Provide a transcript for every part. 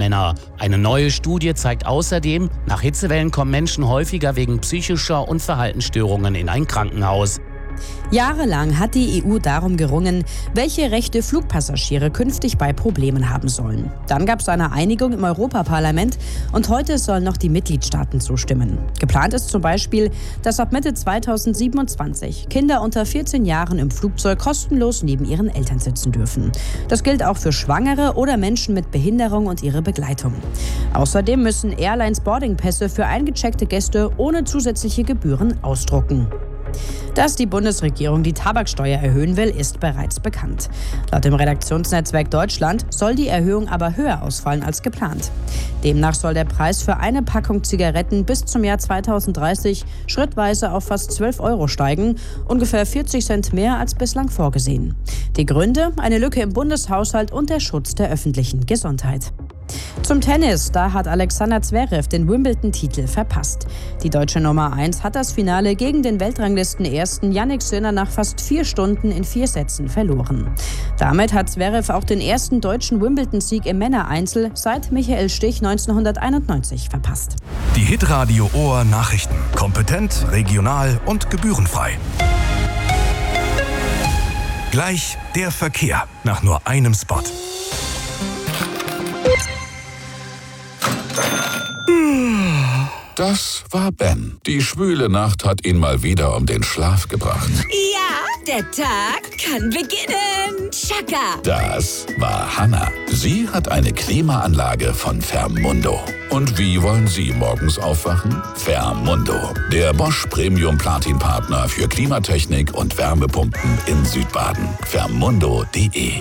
Männer. Eine neue Studie zeigt außerdem, nach Hitzewellen kommen Menschen häufiger wegen psychischer und Verhaltensstörungen in ein Krankenhaus. Jahrelang hat die EU darum gerungen, welche Rechte Flugpassagiere künftig bei Problemen haben sollen. Dann gab es eine Einigung im Europaparlament und heute sollen noch die Mitgliedstaaten zustimmen. Geplant ist zum Beispiel, dass ab Mitte 2027 Kinder unter 14 Jahren im Flugzeug kostenlos neben ihren Eltern sitzen dürfen. Das gilt auch für Schwangere oder Menschen mit Behinderung und ihre Begleitung. Außerdem müssen Airlines Boardingpässe für eingecheckte Gäste ohne zusätzliche Gebühren ausdrucken. Dass die Bundesregierung die Tabaksteuer erhöhen will, ist bereits bekannt. Laut dem Redaktionsnetzwerk Deutschland soll die Erhöhung aber höher ausfallen als geplant. Demnach soll der Preis für eine Packung Zigaretten bis zum Jahr 2030 schrittweise auf fast 12 € steigen, ungefähr 40 Cent mehr als bislang vorgesehen. Die Gründe? Eine Lücke im Bundeshaushalt und der Schutz der öffentlichen Gesundheit. Zum Tennis, da hat Alexander Zverev den Wimbledon-Titel verpasst. Die deutsche Nummer 1 hat das Finale gegen den Weltranglisten-Ersten Jannik Sinner nach fast 4 Stunden in 4 Sätzen verloren. Damit hat Zverev auch den ersten deutschen Wimbledon-Sieg im Männereinzel seit Michael Stich 1991 verpasst. Die Hitradio Ohr Nachrichten. Kompetent, regional und gebührenfrei. Gleich der Verkehr nach nur einem Spot. Das war Ben. Die schwüle Nacht hat ihn mal wieder um den Schlaf gebracht. Ja, der Tag kann beginnen. Chaka. Das war Hannah. Sie hat eine Klimaanlage von Fermundo. Und wie wollen Sie morgens aufwachen? Fermundo, der Bosch Premium Platin Partner für Klimatechnik und Wärmepumpen in Südbaden. Fermundo.de.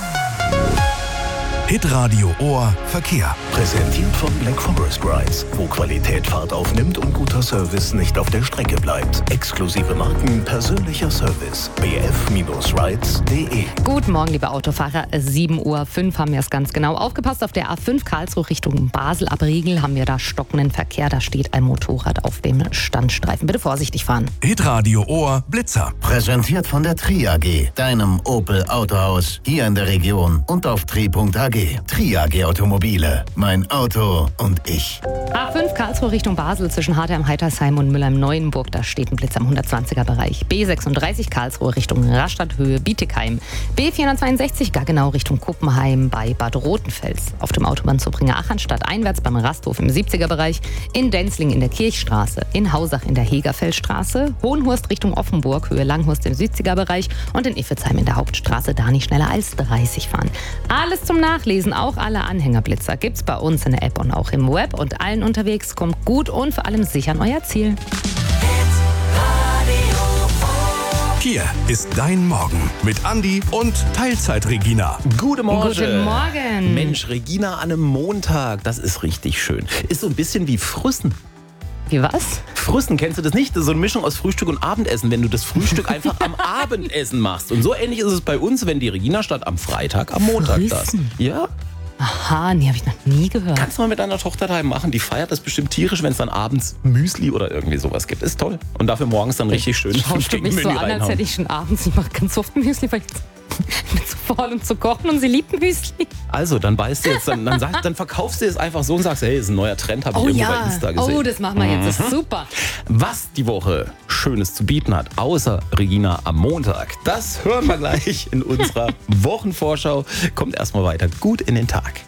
Hitradio Ohr Verkehr. Präsentiert von Black Forest Rides, wo Qualität Fahrt aufnimmt und guter Service nicht auf der Strecke bleibt. Exklusive Marken, persönlicher Service. bf-rides.de. Guten Morgen, liebe Autofahrer. 7:05 Uhr haben wir es ganz genau. Aufgepasst, auf der A5 Karlsruhe Richtung Basel ab Riegel haben wir da stockenden Verkehr. Da steht ein Motorrad auf dem Standstreifen. Bitte vorsichtig fahren. Hitradio Ohr Blitzer. Präsentiert von der Tri AG, deinem Opel Autohaus, hier in der Region und auf tri.ag. Tri AG Automobile, mein Auto und ich. A5 Karlsruhe Richtung Basel zwischen Hartheim-Heitersheim und Mülheim-Neuenburg. Da steht ein Blitz am 120er-Bereich. B36 Karlsruhe Richtung Rastatt-Höhe Bietigheim. B462 Gaggenau Richtung Kuppenheim bei Bad Rotenfels. Auf dem Autobahnzubringer Achenstadt einwärts beim Rasthof im 70er-Bereich. In Denzling in der Kirchstraße. In Hausach in der Hegerfeldstraße. Hohenhurst Richtung Offenburg, Höhe Langhurst im 70er-Bereich. Und in Iffezheim in der Hauptstraße da nicht schneller als 30 fahren. Alles zum Nachlesen, auch alle Anhängerblitzer gibt's bei uns in der App und auch im Web. Und allen unterwegs kommt gut und vor allem sicher an euer Ziel. Hier ist dein Morgen mit Andi und Teilzeit-Regina. Guten Morgen. Guten Morgen. Mensch, Regina an einem Montag, das ist richtig schön. Ist so ein bisschen wie Früssen. Wie was? Früssen, kennst du das nicht? Das ist so eine Mischung aus Frühstück und Abendessen, wenn du das Frühstück einfach am Abendessen machst. Und so ähnlich ist es bei uns, wenn die Regina statt am Freitag am Montag das. Ja? Aha, nee, habe ich noch nie gehört. Kannst du mal mit deiner Tochter daheim machen. Die feiert das bestimmt tierisch, wenn es dann abends Müsli oder irgendwie sowas gibt. Ist toll. Und dafür morgens dann richtig schön Schaust du mich so an, als hätte ich schon abends. Ich mache ganz oft Müsli, weil ich bin zu faul, um zu kochen und sie liebt Müsli. Also, dann weißt du jetzt, dann verkaufst du es einfach so und sagst, hey, ist ein neuer Trend, habe ich irgendwo bei Insta gesehen. Oh, das machen wir jetzt, das ist super. Was die Woche Schönes zu bieten hat, außer Regina am Montag, das hören wir gleich in unserer Wochenvorschau. Kommt erstmal weiter gut in den Tag.